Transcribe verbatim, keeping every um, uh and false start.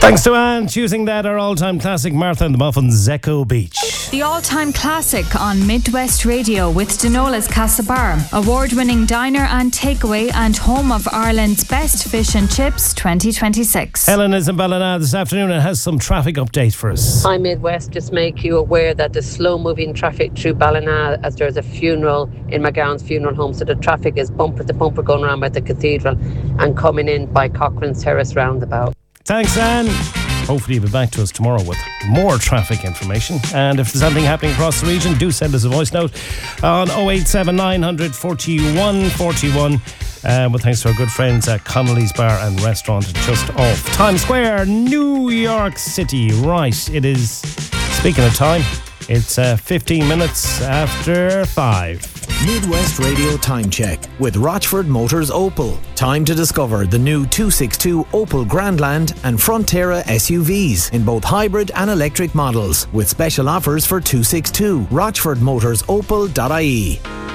Thanks to Anne choosing that, our all-time classic Martha and the Muffins, Echo Beach. The all-time classic on Midwest Radio with Denola's Castlebar, award-winning diner and takeaway and home of Ireland's best fish and chips twenty twenty-six. Helen is in Ballina this afternoon and has some traffic update for us. Hi Midwest, just make you aware that there's slow-moving traffic through Ballina as there's a funeral in McGowan's funeral home, so the traffic is bumper to bumper going around by the cathedral and coming in by Cochrane's Terrace roundabout. Thanks, Anne. Hopefully you'll be back to us tomorrow with more traffic information. And if there's anything happening across the region, do send us a voice note on oh eight seven nine hundred forty-one forty-one. Um, with thanks to our good friends at Connolly's Bar and Restaurant just off Times Square, New York City. Right, it is, speaking of time, it's uh, fifteen minutes after five. Midwest Radio Time Check with Rochford Motors Opel. Time to discover the new two sixty-two Opel Grandland and Frontera S U Vs in both hybrid and electric models with special offers for two sixty-two. rochford motors opel dot I E.